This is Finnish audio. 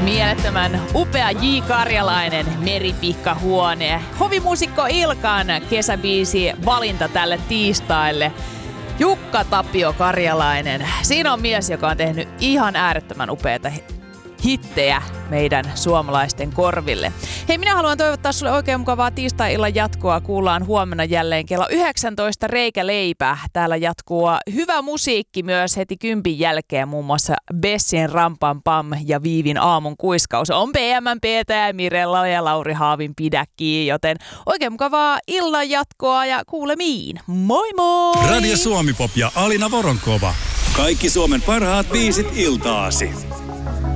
Mielettömän upea J. Karjalainen, Meripihkahuone. Hovimuusikko Ilkan kesäbiisi valinta tälle tiistaille. Jukka Tapio Karjalainen. Siinä on mies, joka on tehnyt ihan äärettömän upeita hittejä meidän suomalaisten korville. Hei, minä haluan toivottaa sulle oikein mukavaa tiistai-illan jatkoa. Kuullaan huomenna jälleen kello 19 Reikäleipä. Täällä jatkuu hyvä musiikki myös heti 10 jälkeen. Muun muassa Bessin Rampam Pam ja Viivin aamun kuiskaus. On PMPtä ja Mirella ja Lauri Haavin pidäkkiin. Joten oikein mukavaa illan jatkoa ja kuulemiin. Moi moi! Radio Suomi Pop ja Alina Voronkova. Kaikki Suomen parhaat biisit iltaasi.